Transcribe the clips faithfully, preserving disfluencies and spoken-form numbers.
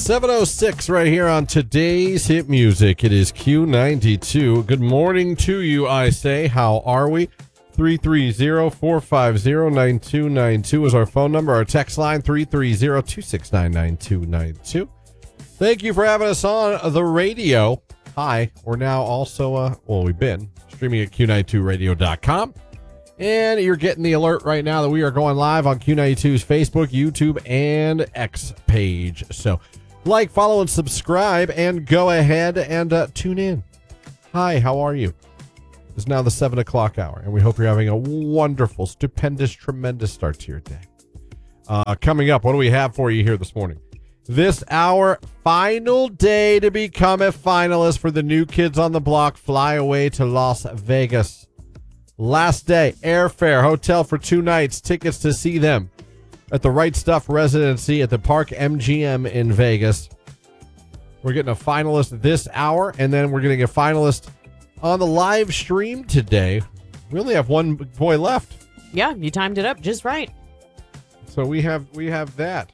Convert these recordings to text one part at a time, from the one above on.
seven oh six right here on today's hit music. It is Q ninety-two. Good morning to you, I say. How are we? three three zero, four five zero, nine two nine two is our phone number. Our text line, three three zero, two six nine, nine two nine two. Thank you for having us on the radio. Hi. We're now also, uh, well, we've been streaming at Q ninety-two radio dot com. And you're getting the alert right now that we are going live on Q ninety-two's Facebook, YouTube, and X page. So like, follow, and subscribe, and go ahead and uh, tune in. Hi, how are you? It's now the seven o'clock hour, and we hope you're having a wonderful, stupendous, tremendous start to your day. Uh, coming up, what do we have for you here this morning? This hour, final day to become a finalist for the New Kids on the Block Fly Away to Las Vegas. Last day, airfare, hotel for two nights, tickets to see them at the Right Stuff Residency at the Park M G M in Vegas. We're getting a finalist this hour, and then we're getting a finalist on the live stream today. We only have one boy left. Yeah, you timed it up just right. So we have we have that.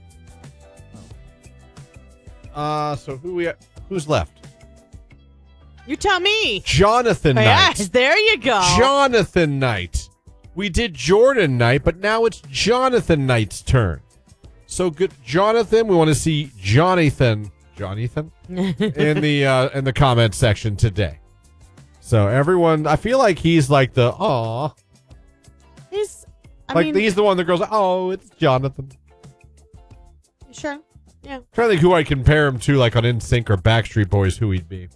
Uh, so who we who's left? You tell me. Jonathan Oh, Knight. yes, there you go. Jonathan Knight. We did Jordan Knight, but now it's Jonathan Knight's turn. So good, Jonathan. We want to see Jonathan, Jonathan, in the uh, in the comment section today. So everyone, I feel like he's like the aw. He's, I like mean, he's the one that goes, oh, it's Jonathan. Sure. Yeah. I'm trying to think who I compare him to, like on N Sync or Backstreet Boys, who he'd be.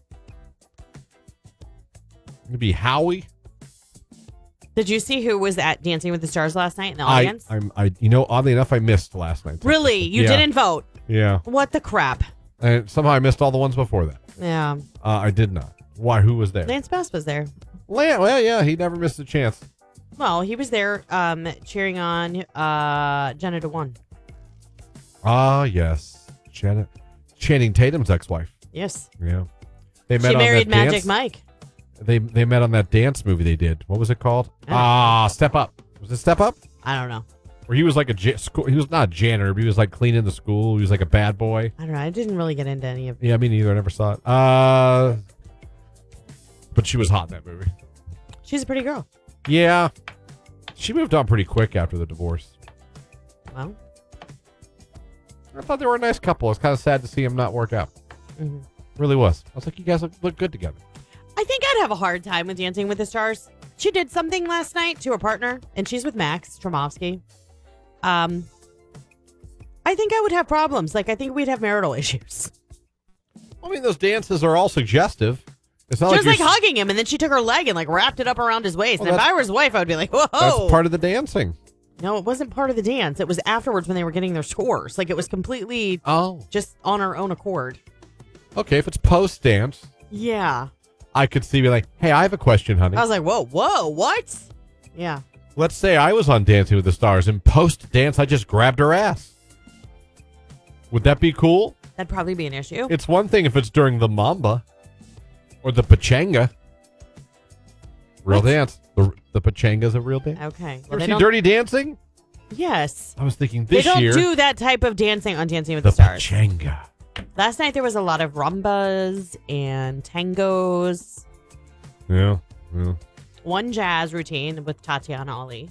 It'd be Howie. Did you see who was at Dancing with the Stars last night in the I, audience? I'm, I, you know, oddly enough, I missed last night. Really? You Yeah. didn't vote? Yeah. What the crap? And somehow I missed all the ones before that. Yeah. Uh, I did not. Why? Who was there? Lance Bass was there. Well, well, yeah, he never missed a chance. Well, he was there um, cheering on uh, Jenna Dewan. Ah, yes. Janet, Channing Tatum's ex-wife. Yes. Yeah. They met She on married that Magic dance. Mike. They they met on that dance movie they did. What was it called? I don't Ah, Step Up. Was it Step Up? I don't know. Where he was like a ja- school. He was not a janitor, but he was like cleaning the school. He was like a bad boy. I don't know. I didn't really get into any of Yeah, me neither. I never saw it. Uh, but she was hot in that movie. She's a pretty girl. Yeah, she moved on pretty quick after the divorce. Well. I thought they were a nice couple. It's kind of sad to see him not work out. Mm-hmm. Really was. I was like, you guys look, look good together. I think I'd have a hard time with Dancing with the Stars. She did something last night to her partner, and she's with Max Tremovsky. Um, I think I would have problems. Like, I think we'd have marital issues. I mean, those dances are all suggestive. It's not She like was like you're- hugging him, and then she took her leg and like wrapped it up around his waist. Well, and if that's- I were his wife, I would be like, whoa. That's part of the dancing. No, it wasn't part of the dance. It was afterwards when they were getting their scores. Like, it was completely Oh. just on her own accord. Okay, if it's post dance, Yeah. I could see be like, hey, I have a question, honey. I was like, whoa, whoa, what? Yeah. Let's say I was on Dancing with the Stars, and post dance, I just grabbed her ass. Would that be cool? That'd probably be an issue. It's one thing if it's during the Mamba or the Pachanga. Real What? dance. The the Pachanga's a real dance. Okay. Ever they see don't- Dirty Dancing? Yes. I was thinking They this don't year. do that type of dancing on Dancing with the the, Stars. Pachanga. Last night there was a lot of rumbas and tangos. Yeah. Yeah. One jazz routine with Tatiana Ali.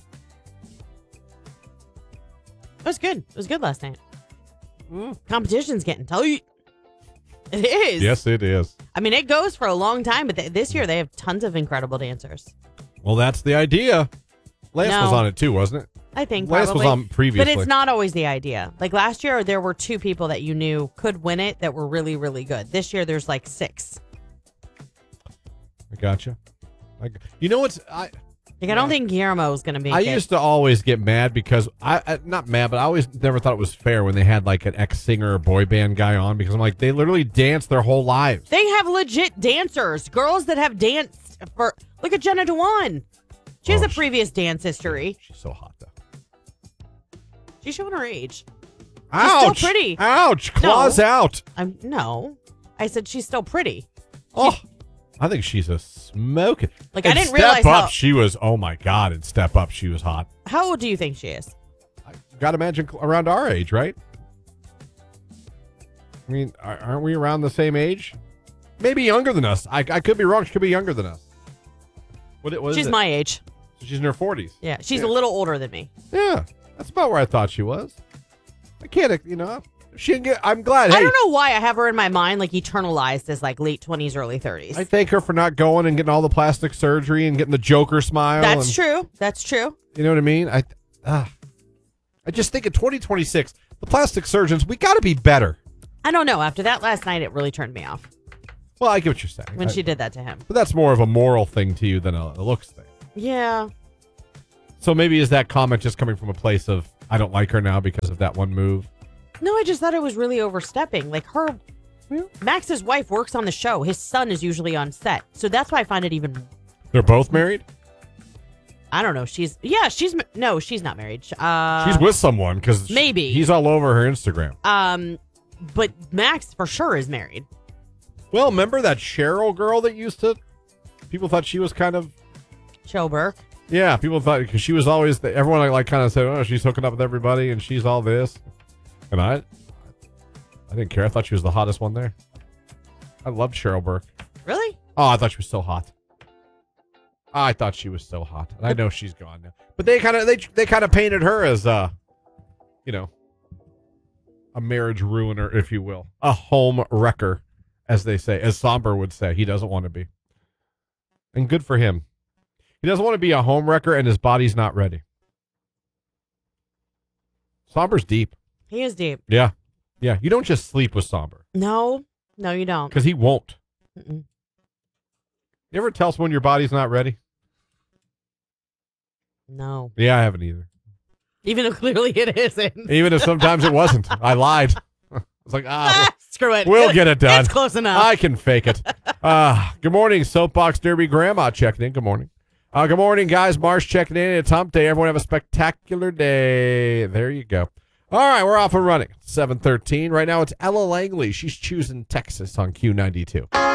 It was good. It was good last night. Mm. Competition's getting tight. It is. Yes, it is. I mean, it goes for a long time, but th- this year they have tons of incredible dancers. Well, that's the idea. Lance No. was on it too, wasn't it? I think Lance probably. was on previously. But it's not always the idea. Like last year, there were two people that you knew could win it that were really, really good. This year, there's like six. I gotcha. I, g- you know what's I. Like, I don't think Guillermo is going to be. I used to always get mad because I, I not mad, but I always never thought it was fair when they had like an ex singer or boy band guy on because I'm like they literally dance their whole lives. They have legit dancers, girls that have danced for. Look at Jenna Dewan. She has Oh, a she- previous dance history. She's so hot though. She's showing her age. Ouch! still pretty. Ouch! Claws out. I'm no. I said she's still pretty. Oh, I think she's a smoking. Like, I And didn't Step realize Up, how- she was. Oh my god! And Step Up, she was hot. How old do you think she is? I gotta imagine cl- around our age, right? I mean, ar- aren't we around the same age? Maybe younger than us. I, I could be wrong. She could be younger than us. What, it- what is She's it? my age. So she's in her forties. Yeah, she's Yeah. a little older than me. Yeah, that's about where I thought she was. I can't, you know. She didn't get. I'm glad. I Hey, don't know why I have her in my mind like eternalized as like late twenties, early thirties. I thank her for not going and getting all the plastic surgery and getting the Joker smile. That's and, true. That's true. You know what I mean? I, uh, I just think in twenty twenty-six, the plastic surgeons, we got to be better. I don't know. After that last night, it really turned me off Well, I get what you're saying. when I- she did that to him. But that's more of a moral thing to you than a, a looks thing. Yeah. So maybe is that comment just coming from a place of I don't like her now because of that one move? No, I just thought it was really overstepping. Like her, Max's wife works on the show. His son is usually on set. So that's why I find it even, They're both married? I don't know. She's, yeah, she's, ma- no, she's not married. Uh, She's with someone because maybe. he's all over her Instagram. Um, but Max for sure is married. Well, remember that Cheryl girl that used to, people thought she was kind of, Joe Burke. yeah, people thought, because she was always, the, everyone like kind of said, oh, she's hooking up with everybody and she's all this. And I, I didn't care. I thought she was the hottest one there. I loved Cheryl Burke. Really? Oh, I thought she was so hot. I thought she was so hot. And I know she's gone now. But they kind of they they kind of painted her as uh you know, a marriage ruiner, if you will. A home wrecker, as they say, as Somber would say. He doesn't want to be. And good for him. He doesn't want to be a home wrecker and his body's not ready. Somber's deep. He is deep. Yeah. Yeah. You don't just sleep with Somber. No, no, you don't. Because he won't. Mm-mm. You ever tell someone your body's not ready? No. Yeah, I haven't either. Even though clearly it isn't. Even if sometimes it wasn't. I lied. I was like, ah, Screw it. we'll get it done. It's close enough. I can fake it. Uh, good morning, Soapbox Derby Grandma checking in. Good morning. Uh, good morning, guys. Marsh checking in. It's hump day. Everyone have a spectacular day. There you go. All right, we're off and running. seven thirteen. Right now it's Ella Langley. She's choosing Texas on Q ninety-two.